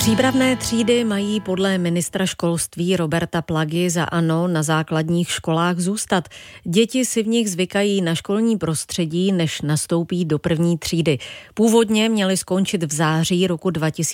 Přípravné třídy mají podle ministra školství Roberta Plagy za ANO na základních školách zůstat. Děti si v nich zvykají na školní prostředí, než nastoupí do první třídy. Původně měly skončit v září roku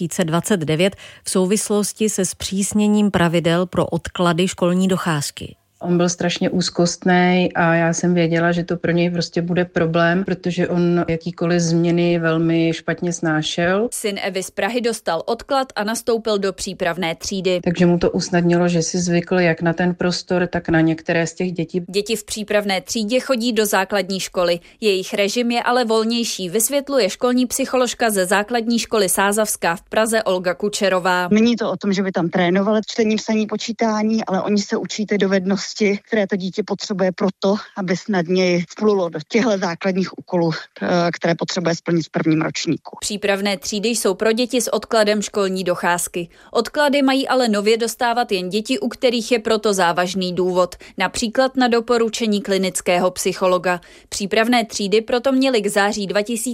2029 v souvislosti se zpřísněním pravidel pro odklady školní docházky. On byl strašně úzkostný a já jsem věděla, že to pro něj prostě bude problém, protože on jakýkoliv změny velmi špatně snášel. Syn Evy z Prahy dostal odklad a nastoupil do přípravné třídy. Takže mu to usnadnilo, že si zvykl jak na ten prostor, tak na některé z těch dětí. Děti v přípravné třídě chodí do základní školy. Jejich režim je ale volnější, vysvětluje školní psycholožka ze základní školy Sázavská v Praze Olga Kučerová. Není to o tom, že by tam trénovali čtení, psaní, počítání, ale oni se učí ty dovednosti, které to dítě potřebuje proto, aby snadněji vplulo do těchto základních úkolů, které potřebuje splnit v prvním ročníku. Přípravné třídy jsou pro děti s odkladem školní docházky. Odklady mají ale nově dostávat jen děti, u kterých je proto závažný důvod, například na doporučení klinického psychologa. Přípravné třídy proto měly k září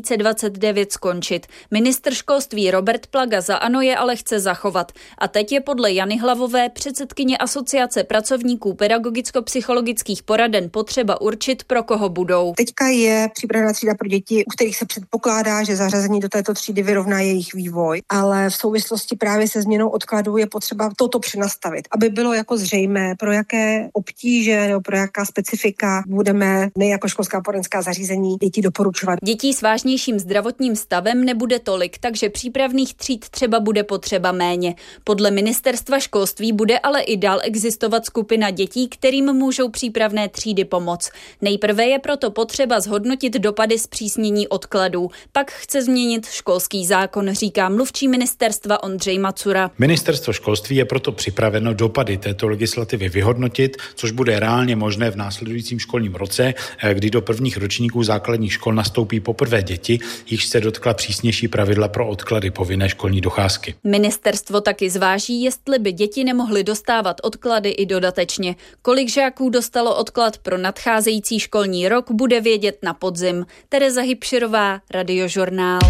2029 skončit. Ministr školství Robert Plaga za ANO je ale chce zachovat. A teď je podle Jany Hlavové, předsedkyně Asociace pracovníků pedagogicko-psychologických poraden, potřeba určit, pro koho budou. Teďka je přípravná třída pro děti, u kterých se předpokládá, že zařazení do této třídy vyrovná jejich vývoj, ale v souvislosti právě se změnou odkladu je potřeba toto přenastavit, aby bylo jako zřejmé, pro jaké obtíže nebo pro jaká specifika budeme my jako školská poradenská zařízení děti doporučovat. Dětí s vážnějším zdravotním stavem nebude tolik, takže přípravných tříd třeba bude potřeba méně. Podle ministerstva školství bude ale i dál existovat skupina dětí, kterým můžou přípravné třídy pomoct. Nejprve je proto potřeba zhodnotit dopady zpřísnění odkladů. Pak chce změnit školský zákon, říká mluvčí ministerstva Ondřej Macura. Ministerstvo školství je proto připraveno dopady této legislativy vyhodnotit, což bude reálně možné v následujícím školním roce, kdy do prvních ročníků základních škol nastoupí poprvé děti, jichž se dotkla přísnější pravidla pro odklady povinné školní docházky. Ministerstvo taky zváží, jestli by děti nemohly dostávat odklady i dodatečně. Kolik žáků dostalo odklad pro nadcházející školní rok, bude vědět na podzim. Tereza Hybširová, Radiožurnál.